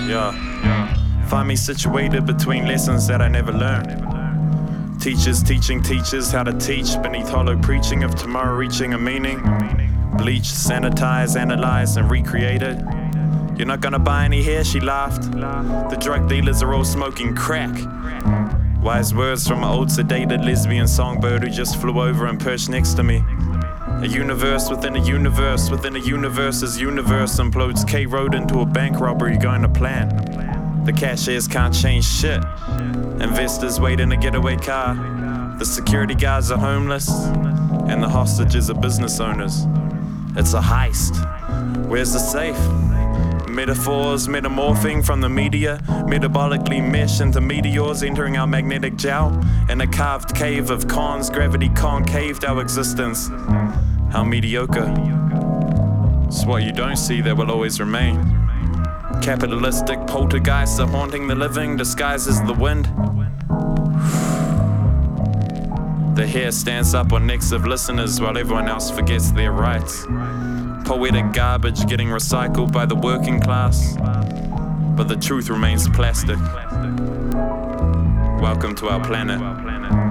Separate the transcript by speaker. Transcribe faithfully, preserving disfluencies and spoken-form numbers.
Speaker 1: Yeah. Find me situated between lessons that I never learned. Teachers teaching teachers how to teach beneath hollow preaching of tomorrow reaching a meaning. Bleach, sanitize, analyze, and recreate it. You're not gonna buy any here, she laughed. The drug dealers are all smoking crack. Wise words from an old sedated lesbian songbird who just flew over and perched next to me. A universe within a universe within a universe's universe implodes K-Road into a bank robbery going to plan. The cashiers can't change shit. Investors wait in a getaway car. The security guards are homeless. And the hostages are business owners. It's a heist. Where's the safe? Metaphors metamorphing from the media, metabolically mesh into meteors entering our magnetic jowl. In a carved cave of cons, gravity concaved our existence. How mediocre. It's what you don't see that will always remain. Capitalistic poltergeists are haunting the living, disguised as the wind. The hair stands up on necks of listeners while everyone else forgets their rights. Poetic garbage getting recycled by the working class, but the truth remains plastic. Welcome to our planet.